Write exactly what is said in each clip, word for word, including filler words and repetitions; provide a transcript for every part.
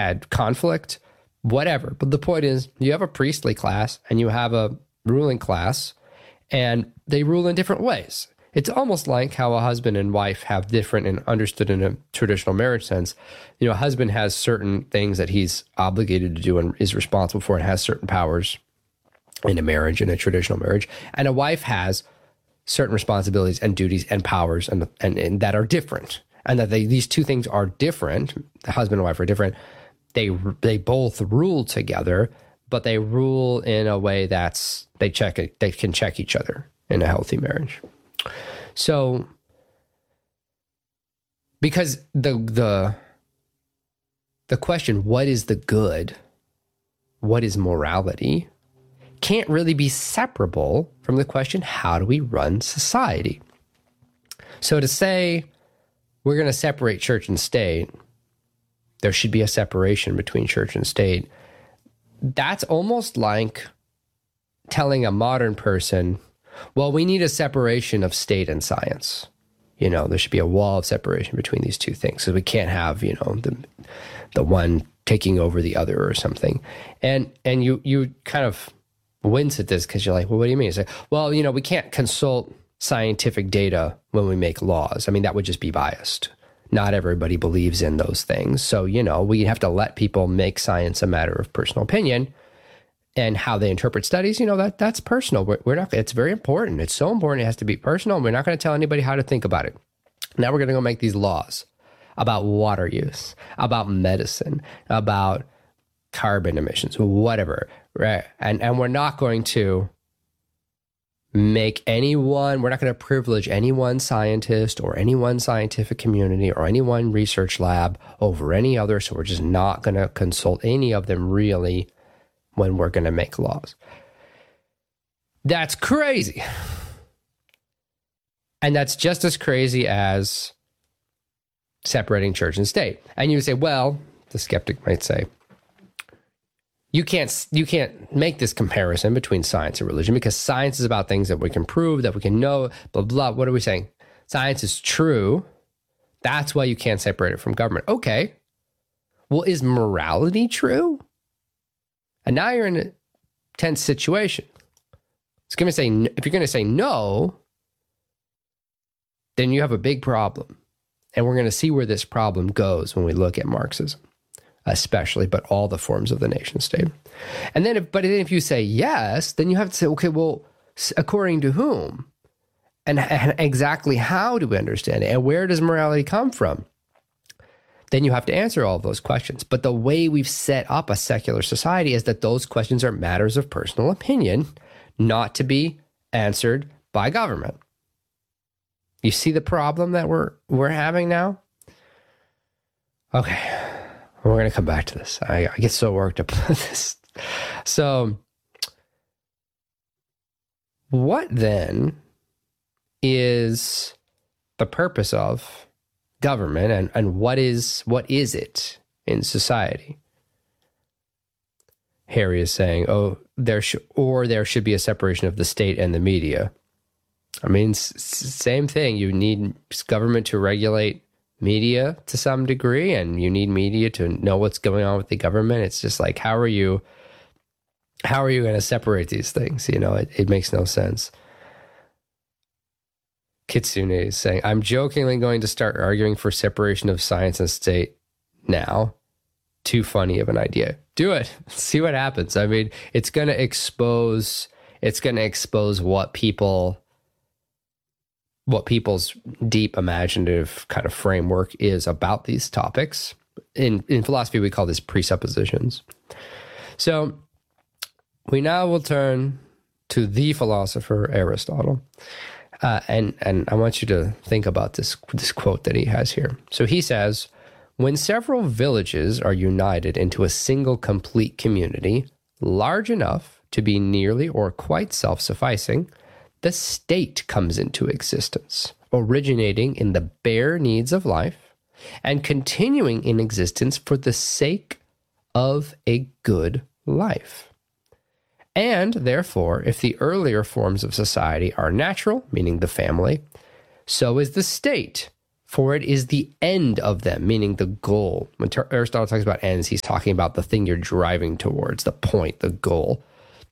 had conflict, whatever. But the point is, you have a priestly class and you have a ruling class, and they rule in different ways. It's almost like how a husband and wife have different and understood in a traditional marriage sense. You know, a husband has certain things that he's obligated to do and is responsible for and has certain powers in a marriage, in a traditional marriage. And a wife has certain responsibilities and duties and powers and, and, and that are different. And that they, these two things are different. The husband and wife are different. They they both rule together, but they rule in a way that's, they check it, they can check each other in a healthy marriage. So, because the the the question, what is the good? What is morality? Can't really be separable from the question, how do we run society? So to say we're going to separate church and state, there should be a separation between church and state, that's almost like telling a modern person, well, we need a separation of state and science. You know, there should be a wall of separation between these two things. So we can't have, you know, the the one taking over the other or something. And and you you kind of wince at this because you're like, well, what do you mean? It's like, well, you know, we can't consult scientific data when we make laws. I mean, that would just be biased. Not everybody believes in those things. So, you know, we have to let people make science a matter of personal opinion. And how they interpret studies, you know, that that's personal. We're, we're not, it's very important. It's so important. It has to be personal. We're not going to tell anybody how to think about it. Now we're going to go make these laws about water use, about medicine, about carbon emissions, whatever, right? And, and we're not going to make anyone, we're not going to privilege any one scientist or any one scientific community or any one research lab over any other. So we're just not going to consult any of them really when we're going to make laws. That's crazy. And that's just as crazy as separating church and state. And you would say, well, the skeptic might say, you can't you can't make this comparison between science and religion because science is about things that we can prove, that we can know, blah, blah. What are we saying? Science is true. That's why you can't separate it from government. Okay. Well, is morality true? And now you're in a tense situation. It's going to say, if you're going to say no, then you have a big problem. And we're going to see where this problem goes when we look at Marxism, especially, but all the forms of the nation state. And then, if, but then if you say yes, then you have to say, okay, well, according to whom? And, and exactly how do we understand it? And where does morality come from? Then you have to answer all of those questions. But the way we've set up a secular society is that those questions are matters of personal opinion, not to be answered by government. You see the problem that we're we're having now? Okay, we're going to come back to this. I, I get so worked up about this. So, what then is the purpose of government, and, and what is what is it in society? Harry is saying, oh, there should, or there should be a separation of the state and the media. I mean, s- same thing. You need government to regulate media to some degree, and you need media to know what's going on with the government. It's just like, how are you, how are you going to separate these things? You know, it, it makes no sense. Kitsune is saying, I'm jokingly going to start arguing for separation of science and state now. Too funny of an idea. Do it. See what happens. I mean, it's going to expose, it's going to expose what people, what people's deep imaginative kind of framework is about these topics. In, in philosophy, we call this presuppositions. So we now will turn to the philosopher Aristotle. Uh, and and I want you to think about this this quote that he has here. So he says, when several villages are united into a single complete community, large enough to be nearly or quite self-sufficing, the state comes into existence, originating in the bare needs of life and continuing in existence for the sake of a good life. And therefore, if the earlier forms of society are natural, meaning the family, so is the state For it is the end of them, meaning the goal. When Aristotle talks about ends, he's talking about the thing you're driving towards, the point, the goal.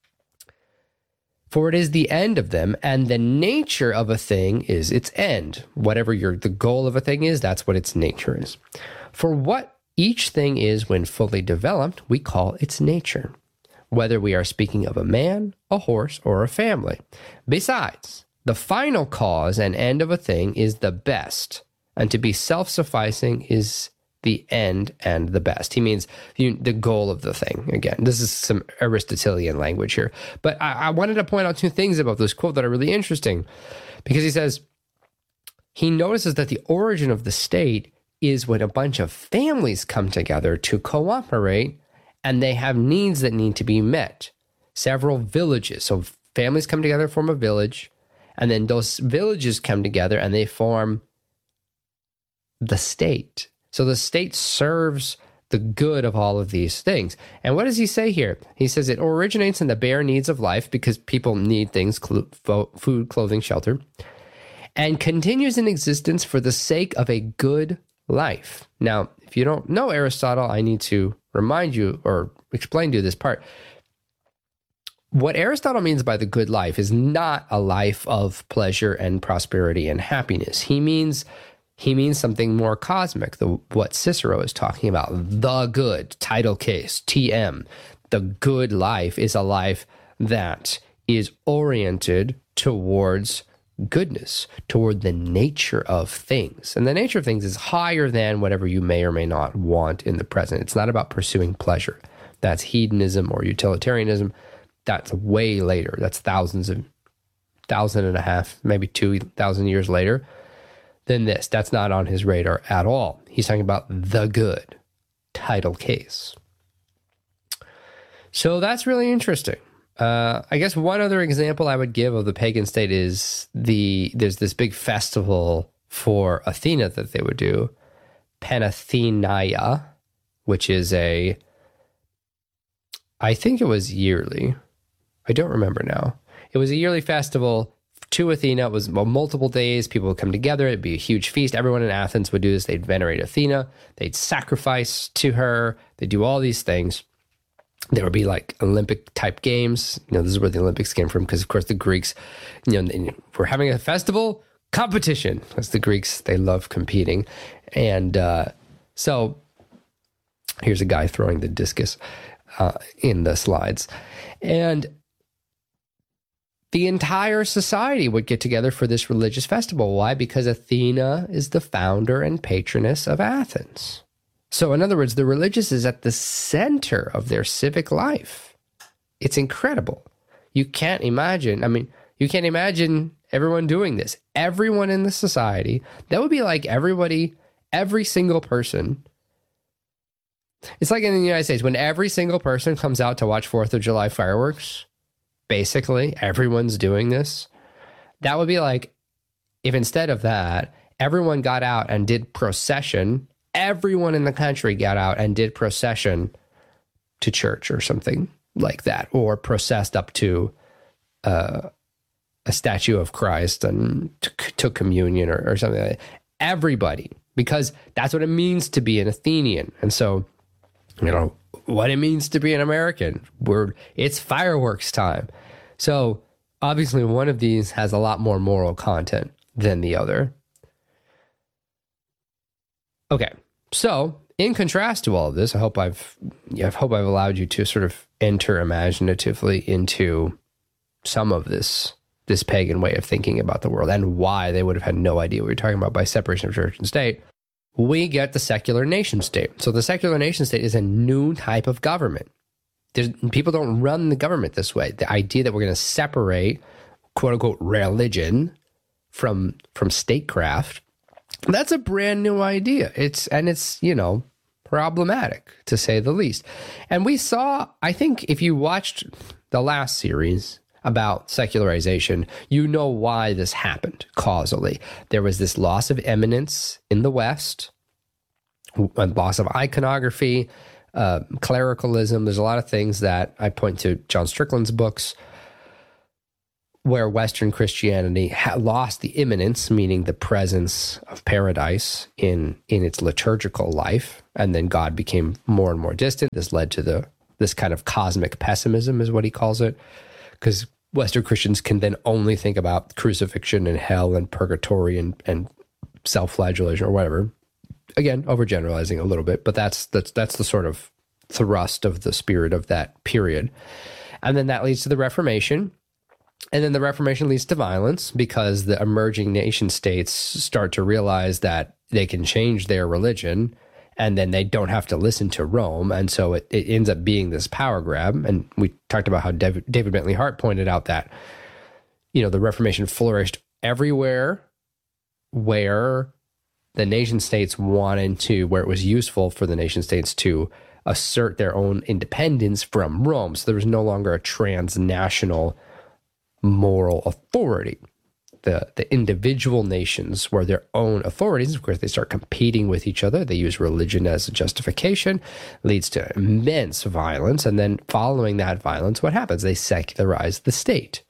For it is the end of them, and the nature of a thing is its end. Whatever your the goal of a thing is, that's what its nature is. For what each thing is when fully developed, we call its nature, whether we are speaking of a man, a horse, or a family. Besides, the final cause and end of a thing is the best, and to be self-sufficing is the end and the best. He means you, the goal of the thing. Again, this is some Aristotelian language here. But I, I wanted to point out two things about this quote that are really interesting, because he says, he notices that the origin of the state is when a bunch of families come together to cooperate, and they have needs that need to be met. Several villages. So families come together, form a village, and then those villages come together and they form the state. So the state serves the good of all of these things. And what does he say here? He says it originates in the bare needs of life, because people need things, cl- food, clothing, shelter, and continues in existence for the sake of a good life. Now, if you don't know Aristotle, I need to remind you or explain to you this part. What Aristotle means by the good life is not a life of pleasure and prosperity and happiness. He means He means something more cosmic, the, what Cicero is talking about. The good, title case, T M. The good life is a life that is oriented towards goodness, toward the nature of things. And the nature of things is higher than whatever you may or may not want in the present. It's not about pursuing pleasure. That's hedonism or utilitarianism. That's way later. That's thousands of, thousand and a half, maybe two thousand years later than this. That's not on his radar at all. He's talking about the good, title case. So that's really interesting. Uh, I guess one other example I would give of the pagan state is the there's this big festival for Athena that they would do, Panathenaia, which is a, I think it was yearly. I don't remember now. It was a yearly festival to Athena. It was multiple days. People would come together. It'd be a huge feast. Everyone in Athens would do this. They'd venerate Athena. They'd sacrifice to her. They'd do all these things. There would be like Olympic type games. You know, this is where the Olympics came from, because of course the Greeks, you know, we're having a festival competition. As the Greeks, they love competing. And uh, so here's a guy throwing the discus uh, in the slides. And the entire society would get together for this religious festival. Why? Because Athena is the founder and patroness of Athens. So in other words, the religious is at the center of their civic life. It's incredible. You can't imagine, I mean, you can't imagine everyone doing this. Everyone in the society, that would be like everybody, every single person. It's like in the United States, when every single person comes out to watch fourth of July fireworks, basically everyone's doing this. That would be like if instead of that, everyone got out and did procession. Everyone in the country got out and did procession to church or something like that, or processed up to uh, a statue of Christ and took, took communion or, or something like that. Everybody, because that's what it means to be an Athenian. And so, you know, what it means to be an American, we're, it's fireworks time. So obviously one of these has a lot more moral content than the other. Okay, so in contrast to all of this, I hope I've, yeah, I hope I've allowed you to sort of enter imaginatively into some of this this pagan way of thinking about the world and why they would have had no idea what we were talking about by separation of church and state. We get the secular nation state. So the secular nation state is a new type of government. There's, people don't run the government this way. The idea that we're going to separate, quote unquote, religion from from statecraft, that's a brand new idea. It's and it's, you know, problematic to say the least. And we saw, I think if you watched the last series about secularization, you know why this happened causally. There was this loss of eminence in the West, a loss of iconography, uh, clericalism. There's a lot of things that I point to John Strickland's books where Western Christianity ha- lost the immanence, meaning the presence of paradise in in its liturgical life, and then God became more and more distant. This led to the this kind of cosmic pessimism, is what he calls it, because Western Christians can then only think about crucifixion and hell and purgatory and, and self-flagellation or whatever. Again, overgeneralizing a little bit, but that's that's that's the sort of thrust of the spirit of that period. And then that leads to the Reformation. And then the Reformation leads to violence because the emerging nation states start to realize that they can change their religion and then they don't have to listen to Rome. And so it, it ends up being this power grab. And we talked about how David, David Bentley Hart pointed out that, you know, the Reformation flourished everywhere where the nation states wanted to, where it was useful for the nation states to assert their own independence from Rome. So there was no longer a transnational moral authority. The the individual nations were their own authorities. Of course, they start competing with each other. They use religion as a justification, leads to immense violence. And then following that violence, what happens? They secularize the state.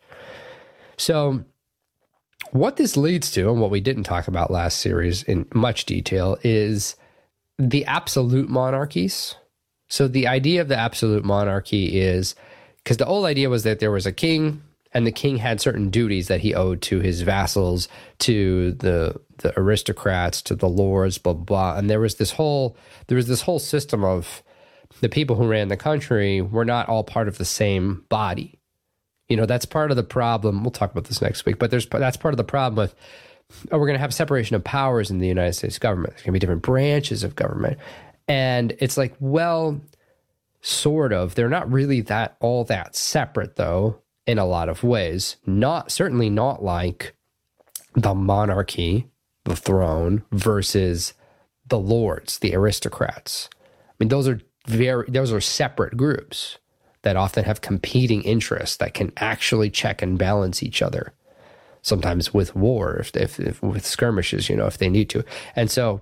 So what this leads to, and what we didn't talk about last series in much detail, is the absolute monarchies. So the idea of the absolute monarchy is, because the old idea was that there was a king, and the king had certain duties that he owed to his vassals, to the the aristocrats, to the lords, blah, blah, blah. And there was this whole there was this whole system of the people who ran the country were not all part of the same body. You know, that's part of the problem. We'll talk about this next week, but there's that's part of the problem with, oh, we're going to have separation of powers in the United States government. There's going to be different branches of government. And it's like, well, sort of. They're not really that all that separate, though, in a lot of ways. Not certainly not like the monarchy, the throne, versus the lords, the aristocrats. I mean, those are very those are separate groups that often have competing interests that can actually check and balance each other. Sometimes with war, if, if, if with skirmishes, you know, if they need to. And so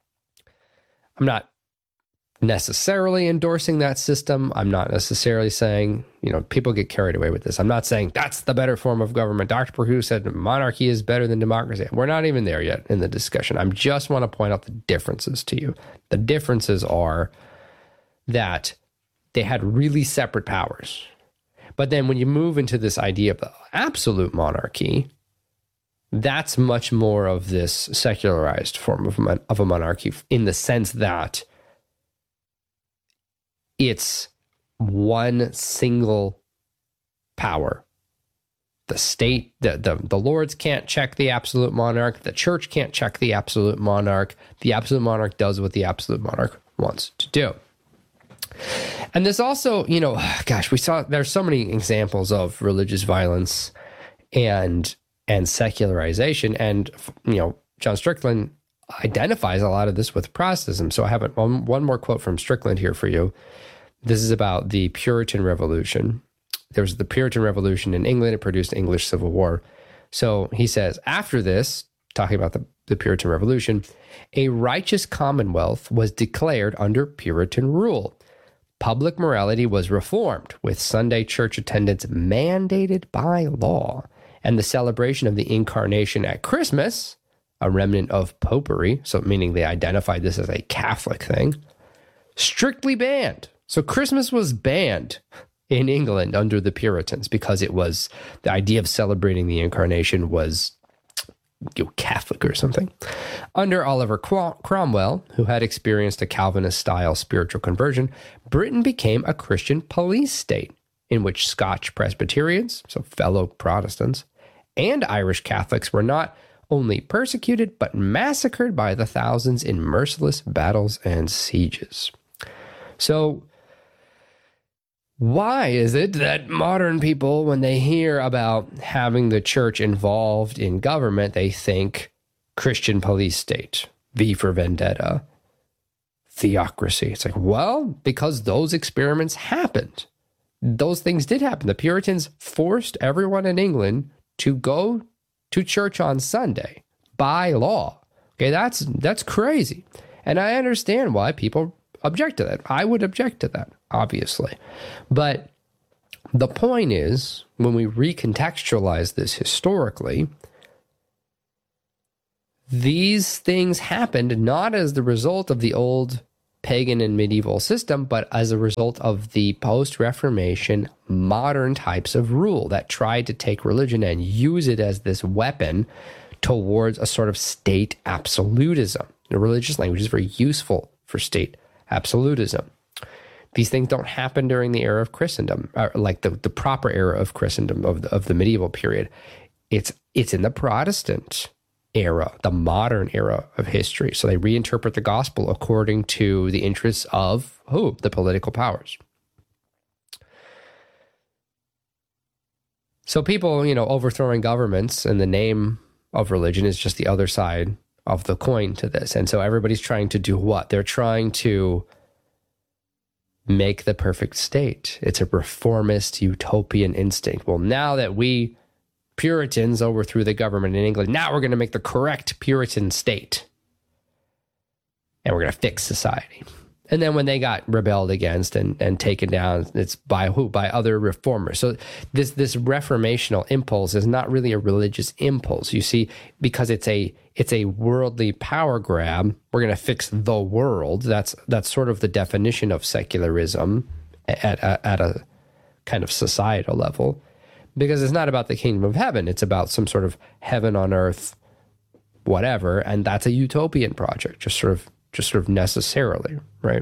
I'm not necessarily endorsing that system. I'm not necessarily saying, you know, people get carried away with this. I'm not saying that's the better form of government. Doctor Perdue said monarchy is better than democracy. We're not even there yet in the discussion. I just want to point out the differences to you. The differences are that they had really separate powers. But then when you move into this idea of the absolute monarchy, that's much more of this secularized form of, mon- of a monarchy, in the sense that it's one single power. The state, the, the, the lords can't check the absolute monarch. The church can't check the absolute monarch. The absolute monarch does what the absolute monarch wants to do. And there's also, you know, gosh, we saw, there's so many examples of religious violence and and secularization. And, you know, John Strickland identifies a lot of this with Protestantism. So I have one, one more quote from Strickland here for you. This is about the Puritan Revolution. There was the Puritan Revolution in England. It produced the English Civil War. So he says, after this, talking about the, the Puritan Revolution, a righteous commonwealth was declared under Puritan rule. Public morality was reformed, with Sunday church attendance mandated by law, and the celebration of the Incarnation at Christmas, a remnant of popery, so meaning they identified this as a Catholic thing, strictly banned. So Christmas was banned in England under the Puritans because it was, the idea of celebrating the Incarnation was, you know, Catholic or something. Under Oliver Cromwell, who had experienced a Calvinist-style spiritual conversion, Britain became a Christian police state in which Scotch Presbyterians, so fellow Protestants, and Irish Catholics were not only persecuted, but massacred by the thousands in merciless battles and sieges. So why is it that modern people, when they hear about having the church involved in government, they think Christian police state, V for Vendetta, theocracy? It's like, well, because those experiments happened. Those things did happen. The Puritans forced everyone in England to go to church on Sunday by law. Okay, that's that's crazy. And I understand why people object to that. I would object to that, obviously. But The point is, when we recontextualize this historically, these things happened not as the result of the old pagan and medieval system, but as a result of the post-Reformation modern types of rule that tried to take religion and use it as this weapon towards a sort of state absolutism. The religious language is very useful for state absolutism. These things don't happen during the era of Christendom, or like the, the proper era of Christendom, of the, of the medieval period. It's, it's in the Protestant era, the modern era of history. So they reinterpret the gospel according to the interests of who? The political powers. So people, you know, overthrowing governments in the name of religion is just the other side of the coin to this. And so everybody's trying to do what? They're trying to make the perfect state. It's a reformist utopian instinct. Well, now that we Puritans overthrew the government in England, now we're going to make the correct Puritan state. And we're going to fix society. And then when they got rebelled against and, and taken down, it's by who? By other reformers. So this this reformational impulse is not really a religious impulse. You see, because it's a it's a worldly power grab. We're going to fix the world. That's that's sort of the definition of secularism at, at, at a kind of societal level. Because it's not about the kingdom of heaven. It's about some sort of heaven on earth, whatever. And that's a utopian project, just sort of just sort of necessarily, right?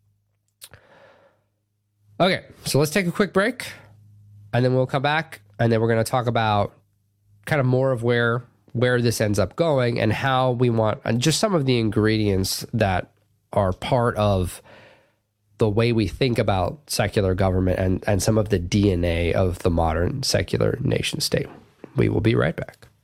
Okay, so let's take a quick break, and then we'll come back, and then we're going to talk about kind of more of where where this ends up going and how we want, and just some of the ingredients that are part of the way we think about secular government and, and some of the D N A of the modern secular nation state. We will be right back.